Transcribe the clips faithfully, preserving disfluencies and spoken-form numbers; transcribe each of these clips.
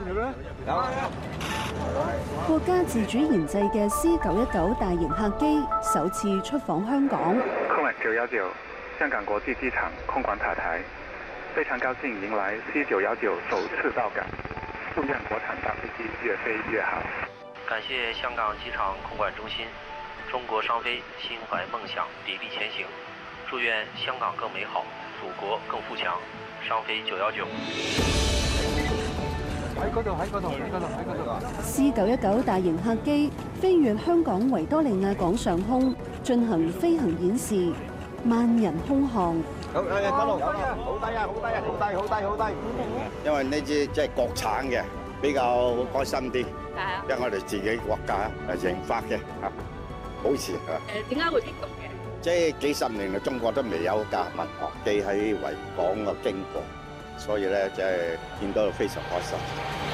國家自主研製嘅 C 九一九大型客機首次出訪香港。 空 X 九一九香港國際機場空管塔台，非常高興迎來 C 九一九首次到港，祝願國產大飛機越飛越好。 感謝香港機場空管中心，中國商飛心懷夢想，砥礪前行。祝願香港更美好，祖國更富強。商飛九一九。 喺嗰度，喺嗰度，喺嗰度，喺嗰度。 C 九一九大型客機飛越香港維多利亞港上空，進行飛行演示，萬人空巷。 好，誒，嗰度，好低啊，好低啊，好低，好低，好低。因為呢支即係國產嘅，比較開心啲。 係啊。 因為我哋自己國家誒研發嘅嚇，保持嚇。 誒，點解會激動嘅？ 即係幾十年嚟，中國都未有架民航機喺維港嘅經過。所以咧，即係見到非常開心。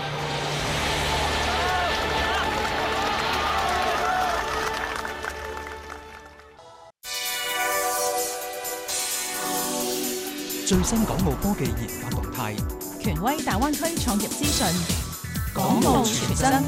最新港澳科技研發動態， 權威大灣區創業資訊，港澳傳真。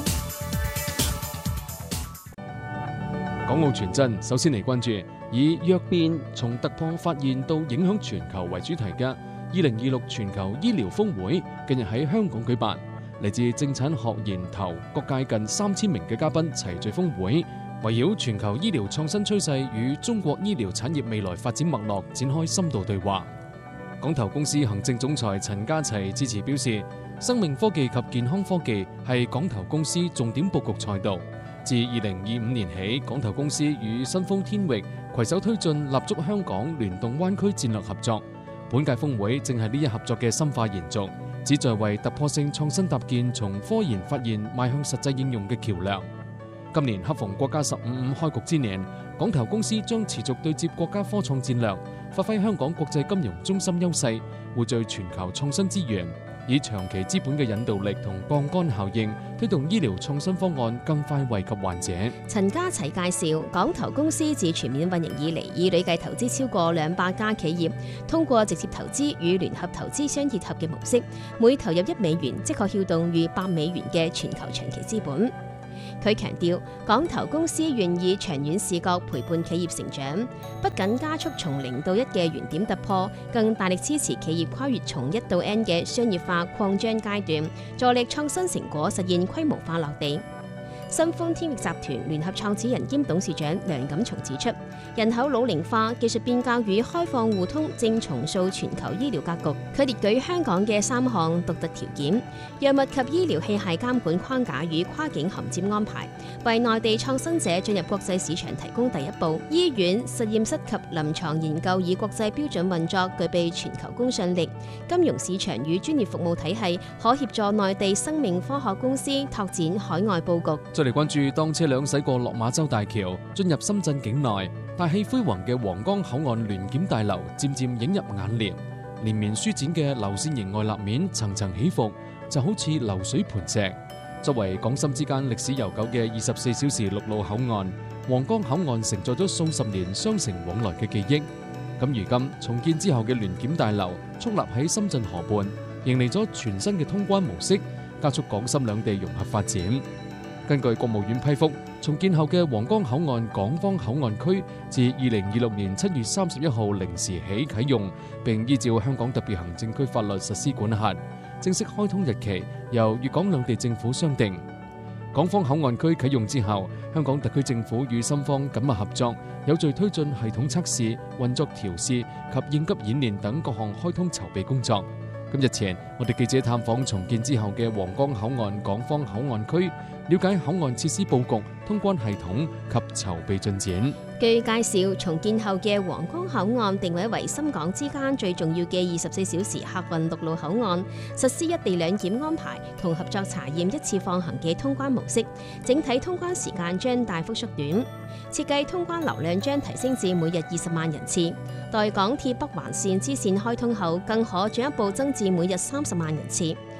港澳傳真首先嚟關注以躍變從突破發現到影響全球為主題嘅二零二六全球醫療峰會近日喺香港舉辦，嚟自政產學研投各界近三千名嘅嘉賓齊聚峰會，圍繞全球醫療創新趨勢與中國醫療產業未來發展脈絡展開深度對話。港投公司行政總裁陳家齊致辭表示，生命科技及健康科技係港投公司重點佈局賽道。自二零二五年起，港投公司與新豐天域攜手推進立足香港聯動灣區戰略合作。本屆峰會正係呢一合作嘅深化延續，旨在為突破性創新搭建從科研發現邁向實際應用嘅橋樑。今年恰逢國家十五五開局之年，港投公司將持續對接國家科創戰略，發揮香港國際金融中心優勢，匯聚全球創新資源，以長期資本嘅引導力同槓桿效應，推動醫療創新方案更快惠及患者。 陳家齊介紹，港投公司自全面運營以嚟，已累計投資超過兩百家企業，通過直接投資與聯合投資相結合嘅模式，每投入一美元，即可撬動逾百美元嘅全球長期資本。佢強調，港投公司願意長遠視角陪伴企業成長，不僅加速從零到一嘅原點突破，更大力支持企業跨越從一到 N 嘅商業化擴張階段，助力創新成果實現規模化落地。新豐天域集團聯合創始人兼董事長梁錦松指出，人口老齡化、技術變革與開放互通正重塑全球醫療格局。佢列舉香港嘅三項獨特條件：藥物及醫療器械監管框架與跨境銜接安排，為內地創新者進入國際市場提供第一步；醫院、實驗室及臨床研究以國際標準運作，具備全球公信力；金融市場與專業服務體系，可協助內地生命科學公司拓展海外佈局。 再嚟關注，當車輛駛過落馬洲大橋，進入深圳境內，大氣輝煌嘅皇崗口岸聯檢大樓漸漸映入眼簾，連綿舒展嘅流線型外立面層層起伏，就好似流水磐石。作為港深之間歷史悠久嘅二十四小時陸路口岸，皇崗口岸承載咗數十年雙城往來嘅記憶。咁如今重建之後嘅聯檢大樓矗立喺深圳河畔，迎嚟咗全新嘅通關模式，加速港深兩地融合發展。根據國務院批覆，重建後嘅皇崗口岸港方口岸區自二零二六年七月三十一號零時起啟用，並依照香港特別行政區法律實施管轄。正式開通日期由粵港兩地政府商定。港方口岸區啟用之後，香港特區政府與深方緊密合作，有序推進系統測試、運作調試及應急演練等各項開通籌備工作。咁日前，我哋記者探訪重建之後嘅皇崗口岸港方口岸區，了解口岸設施佈局、通關系統及籌備進展。 據介紹，重建後嘅皇崗口岸定位為深港之間最重要嘅二十四小時客運陸路口岸，實施一地兩檢安排同合作查驗一次放行嘅通關模式，整體通關時間將大幅縮短。設計通關流量將提升至每日二十萬人次，待港鐵北環線支線開通後，更可進一步增至每日三十萬人次。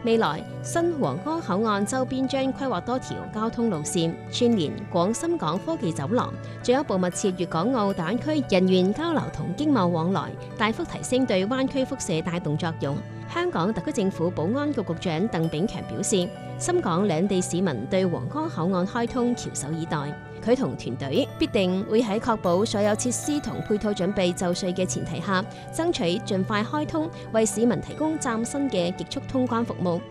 未來新皇崗口岸周邊將規劃多條交通路線，串聯廣深港科技走廊，進一步密切粵港澳大灣區人員交流同經貿往來，大幅提升對灣區輻射帶動作用。香港特區政府保安局局長鄧炳強表示，深港兩地市民對皇崗口岸開通翹首以待。佢同團隊必定會喺確保所有設施同配套準備就緒嘅前提下，爭取盡快開通，為市民提供嶄新嘅極速通關服務。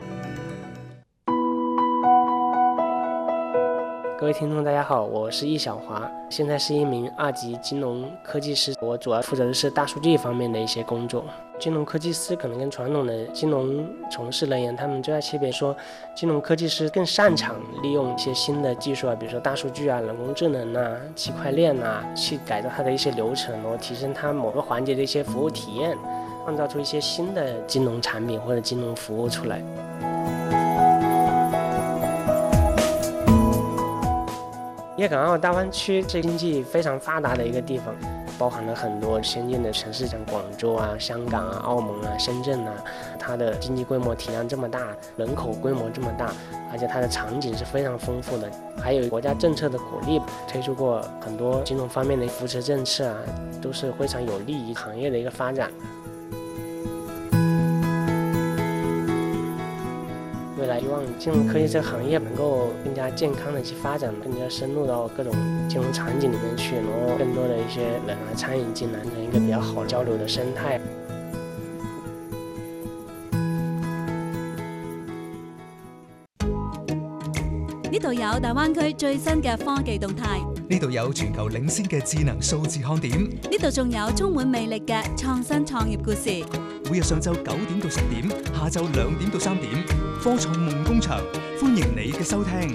各位聽眾大家好，我是易小華，現在是一名二級金融科技師，我主要負責的是大數據方面的一些工作。金融科技師可能跟傳統的金融從事人員，他們最大區別說，金融科技師更擅長利用一些新的技術啊，比如說大數據啊、人工智能啊、區塊鏈啊，去改造它的一些流程，然後提升它某個環節的一些服務體驗，創造出一些新的金融產品或者金融服務出來。粵港澳大灣區是經濟非常發達的一個地方，包含了很多先進的城市，像廣州啊、香港啊、澳門啊、深圳啊，它的經濟規模體量這麼大，人口規模這麼大，而且它的場景是非常豐富的，還有國家政策的鼓勵，推出過很多金融方面的扶持政策啊，都是非常有利於行業的一個發展。未來希望金融科技這個行業能夠更加健康的去發展，更加深入到各種金融場景裡面去，然後更多的一些人來參與進來，成一個比較好交流的生態。 呢度有大灣區最新嘅科技動態， 呢度有全球領先嘅智能數字看點， 呢度仲有充滿魅力嘅創新創業故事。 每日上晝九點到十點，下晝兩點到三點，科創夢工場，歡迎你嘅收聽。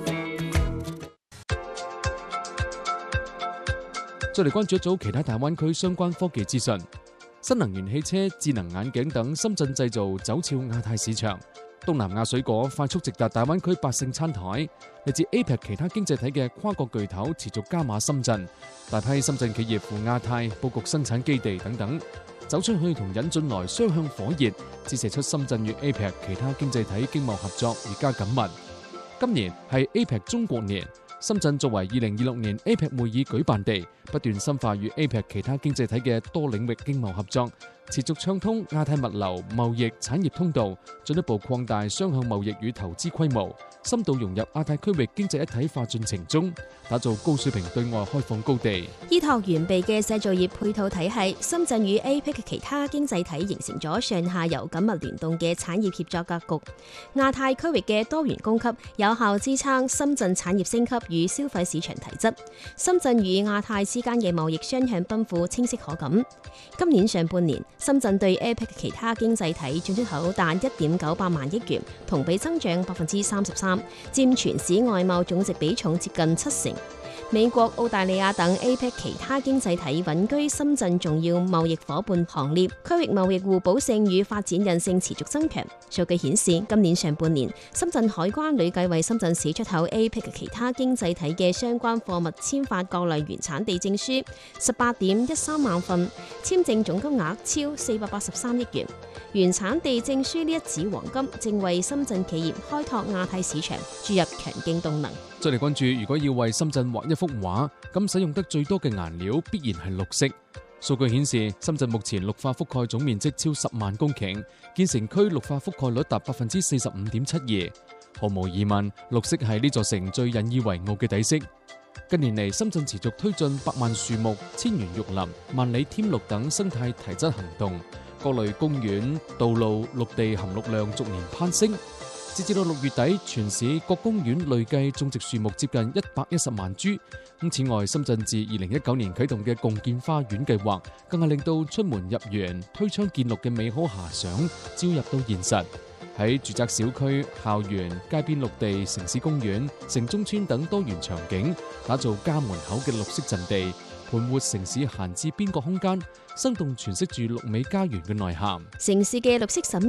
再嚟關注一組其他大灣區相關科技資訊。新能源汽車、智能眼鏡等深圳製造走俏亞太市場。東南亞水果快速直達大灣區百姓餐台，嚟自 A P E C 其他經濟體嘅跨國巨頭持續加碼深圳，大批深圳企業赴亞太佈局生產基地等等，走出去同引進來雙向火熱，折射出深圳與 A P E C 其他經濟體經貿合作越加緊密。今年係 A P E C 中國年，深圳作為二零二六年 A P E C 會議舉辦地，不斷深化與 A P E C 其他經濟體嘅多領域經貿合作，持續暢通亞太物流、貿易、產業通道，進一步擴大雙向貿易與投資規模，深度融入亞太區域經濟一體化進程中，打造高水平對外開放高地。 依託完備嘅製造業配套體系，深圳與 A P E C 其他經濟體形成咗上下游緊密聯動嘅產業協作格局。亞太區域嘅多元供給有效支撐深圳產業升級與消費市場提質。深圳與亞太之間嘅貿易雙向奔赴清晰可感。今年上半年，深圳對 A P E C 其他經濟體進出口達一點九八萬億元，同比增長百分之三十三，佔全市外貿總值比重接近七成。美國、澳大利亞等 A P E C 其他經濟體穩居深圳重要貿易夥伴行列，區域貿易互補性與發展韌性持續增強。數據顯示，今年上半年，深圳海關累計為深圳市出口 A P E C 其他經濟體嘅相關貨物簽發各類原產地證書十八點一三萬份，簽證總金額超四百八十三億元。原產地證書呢一紙黃金，正為深圳企業開拓亞太市場注入強勁動能。 再嚟關注，如果要為深圳畫一幅畫，咁使用得最多嘅顏料必然係綠色。數據顯示，深圳目前綠化覆蓋總面積超十萬公頃，建成區綠化覆蓋率達百分之四十五點七二。毫無疑問，綠色係呢座城最引以為傲嘅底色。近年嚟，深圳持續推進百萬樹木、千園玉林、萬里添綠等生態提質行動，各類公園、道路、綠地含綠量逐年攀升。截至到六月底，全市各公園累計種植樹木接近一百一十萬株。咁此外，深圳自二零一九年啟動嘅共建花園計劃，更係令到出門入園、推窗見綠嘅美好遐想招入到現實。喺住宅小區、校園、街邊綠地、城市公園、城中村等多元場景，打造家門口嘅綠色陣地，盤活城市閒置邊角空間，生動詮釋住綠美家園嘅內涵。 城市嘅綠色審